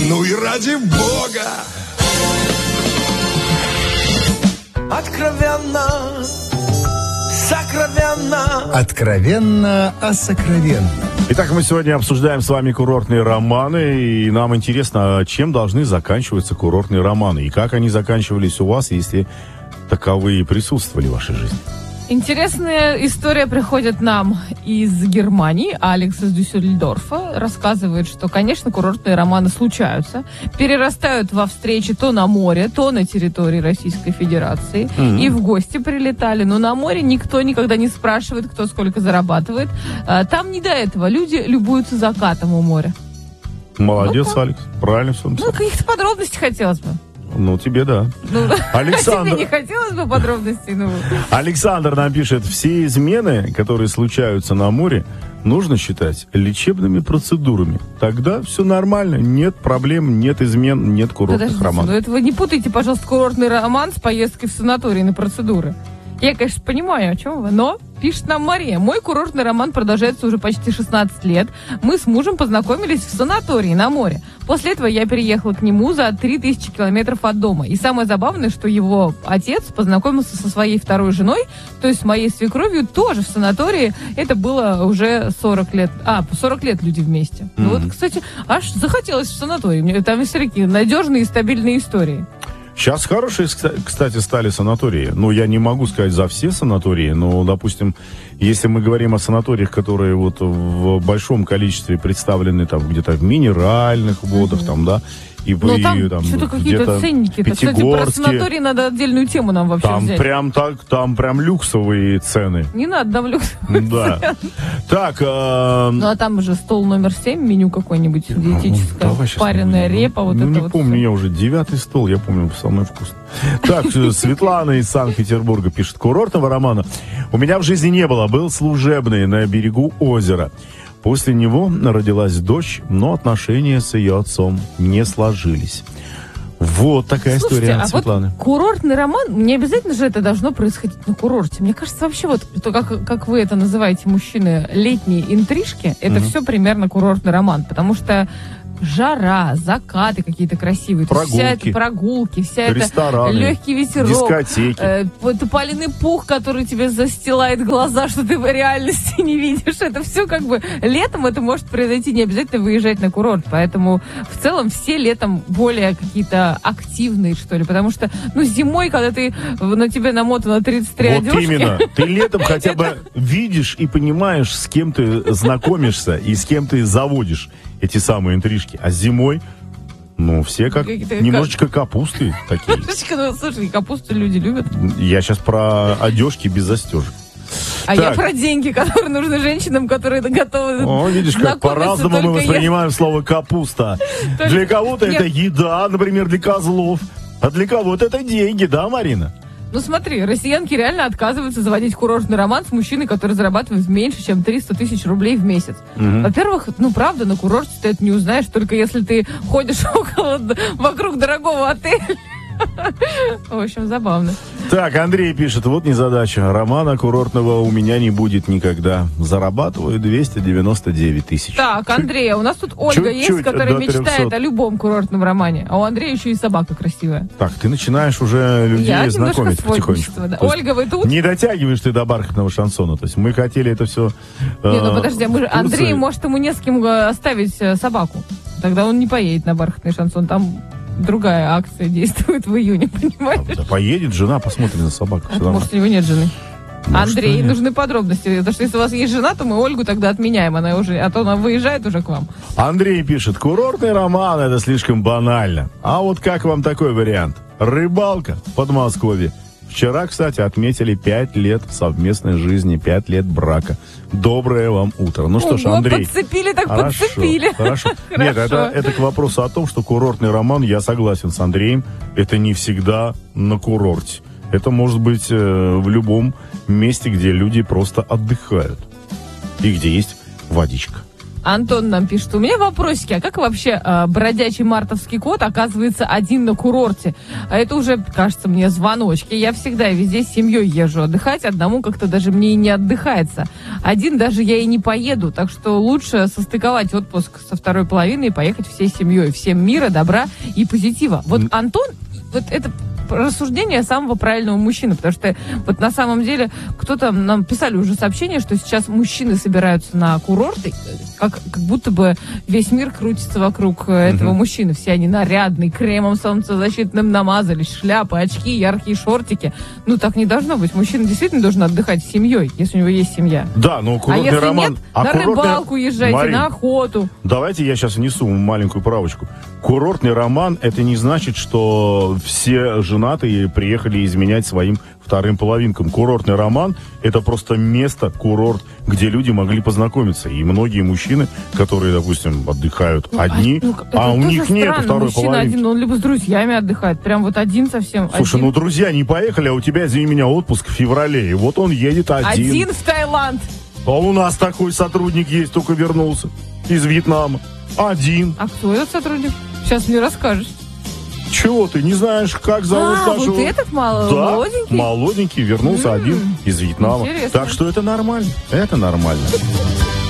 Ну и ради бога. Откровенно, сокровенно. Откровенно о сокровенном. Итак, мы сегодня обсуждаем с вами курортные романы, и нам интересно, чем должны заканчиваться курортные романы, и как они заканчивались у вас, если таковые присутствовали в вашей жизни. Интересная история приходит нам из Германии. Алекс из Дюссельдорфа рассказывает, что, конечно, курортные романы случаются, перерастают во встречи то на море, то на территории Российской Федерации. И в гости прилетали. Но на море никто никогда не спрашивает, кто сколько зарабатывает. Там не до этого. Люди любуются закатом у моря. Молодец, Ну, Алекс. Правильно все написал. Ну, каких-то подробностей хотелось бы. Ну, тебе да. Ну, Александр... тебе не хотелось бы подробностей? Ну. Александр нам пишет, все измены, которые случаются на море, нужно считать лечебными процедурами. Тогда все нормально, нет проблем, нет измен, нет курортных романов. Ну это вы не путайте, пожалуйста, курортный роман с поездкой в санаторий на процедуры. Я, конечно, понимаю, о чем вы, но пишет нам Мария. Мой курортный роман продолжается уже почти 16 лет. Мы с мужем познакомились в санатории на море. После этого я переехала к нему за 3000 километров от дома. И самое забавное, что его отец познакомился со своей второй женой, то есть с моей свекровью, тоже в санатории. Это было уже 40 лет. 40 лет люди вместе. Ну вот, кстати, аж захотелось в санаторий. Там есть такие надежные и стабильные истории. Сейчас хорошие, кстати, стали санатории. Ну, я не могу сказать за все санатории, но, допустим, если мы говорим о санаториях, которые вот в большом количестве представлены там где-то в минеральных водах, там, да, и ну, там, там что-то какие-то ценники. Кстати, про санатории надо отдельную тему нам вообще там взять. Там прям люксовые цены. Не надо нам люксовые да. цены. Так. Ну, а там уже стол номер 7, меню какое-нибудь диетическое, пареная репа, вот это не вот. помню, все. я уже 9-й стол, я помню, самый вкусный. Так, Светлана из Санкт-Петербурга пишет, курортного романа у меня в жизни не было, был служебный на берегу озера. После него родилась дочь, но отношения с ее отцом не сложились. Вот такая история от Светланы. Вот курортный роман, не обязательно же это должно происходить на курорте. Мне кажется, вообще вот, то, как вы это называете, мужчины, летние интрижки, это все примерно курортный роман, потому что жара, закаты какие-то красивые. Прогулки. Вся эта прогулки, вся рестораны, эта легкий ветерок. Дискотеки. Тополиный пух, который тебе застилает глаза, что ты в реальности не видишь. Это все как бы летом это может произойти, не обязательно выезжать на курорт. Поэтому в целом все летом более какие-то активные, что ли. Потому что, зимой, когда ты на тебе намотано 33 вот одежки... именно. Ты летом хотя бы видишь и понимаешь, с кем ты знакомишься и с кем ты заводишь эти самые интрижки. А зимой, все как немножечко капусты такие. Слушай, капусту люди любят. Я сейчас про одежки без застежек. Я про деньги, которые нужны женщинам, которые готовы. Видишь, как по-разному мы воспринимаем слово капуста. Для кого-то это еда, например, для козлов. А для кого-то это деньги, да, Марина? Ну смотри, россиянки реально отказываются заводить курортный роман с мужчиной, который зарабатывает меньше, чем 300 тысяч рублей в месяц. Во-первых, правда, на курорте ты это не узнаешь, только если ты ходишь вокруг дорогого отеля. В общем, забавно. Так, Андрей пишет, вот незадача. Романа курортного у меня не будет никогда. Зарабатываю 299 тысяч. Так, Андрей, у нас тут Ольга есть, которая мечтает о любом курортном романе. А у Андрея еще и собака красивая. Так, ты начинаешь уже людей знакомить потихонечку. Да. Ольга, вы тут? Не дотягиваешь ты до бархатного шансона. То есть мы хотели это все... подожди, Андрей, может, ему не с кем оставить собаку. Тогда он не поедет на бархатный шансон. Там... другая акция действует в июне, понимаешь? Да поедет жена, посмотрит на собаку. Может, у него нет жены. Андрей, нужны подробности. Потому что если у вас есть жена, то мы Ольгу тогда отменяем. А то она выезжает уже к вам. Андрей пишет, курортный роман это слишком банально. А вот как вам такой вариант? Рыбалка в Подмосковье. Вчера, кстати, отметили 5 лет совместной жизни, 5 лет брака. Доброе вам утро. Ну что ж, Андрей. Подцепили, так подцепили. Хорошо. Нет, это к вопросу о том, что курортный роман, я согласен с Андреем, это не всегда на курорте. Это может быть в любом месте, где люди просто отдыхают. И где есть водичка. Антон нам пишет, у меня вопросики, а как вообще бродячий мартовский кот оказывается один на курорте? А это уже, кажется, мне звоночки. Я всегда и везде с семьей езжу отдыхать, одному как-то даже мне и не отдыхается. Один даже я и не поеду, так что лучше состыковать отпуск со второй половиной и поехать всей семьей. Всем мира, добра и позитива. Вот Антон, вот это рассуждение самого правильного мужчины, потому что вот на самом деле кто-то нам писали уже сообщение, что сейчас мужчины собираются на курорты, как будто бы весь мир крутится вокруг этого мужчины. Все они нарядные, кремом солнцезащитным намазались, шляпы, очки, яркие шортики. Ну, так не должно быть. Мужчина действительно должен отдыхать с семьей, если у него есть семья. Да, но курортный если роман... нет, на рыбалку езжайте, Марин, на охоту. Давайте я сейчас внесу маленькую правочку. Курортный роман — это не значит, что все женатые приехали изменять своим вторым половинкам. Курортный роман — это просто место, курорт, где люди могли познакомиться. И многие мужчины, которые, допустим, отдыхают одни, а у них нет второй мужчина половинки. один, он либо с друзьями отдыхает, прям вот один совсем. Слушай, один. ну друзья не поехали, а у тебя, извини меня, отпуск в феврале. И вот он едет один. Один в Таиланд. А у нас такой сотрудник есть, только вернулся из Вьетнама. Один. А кто этот сотрудник? Сейчас мне расскажешь. Чего ты не знаешь, как зовут нашего? Вот этот молоденький? Молоденький, вернулся один из Вьетнама. Интересно. Так что это нормально. Это нормально.